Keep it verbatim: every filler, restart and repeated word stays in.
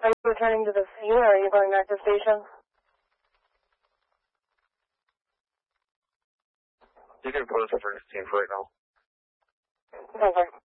Are you returning to the scene or are you going back to station? You can put us up for the scene for right now. Okay.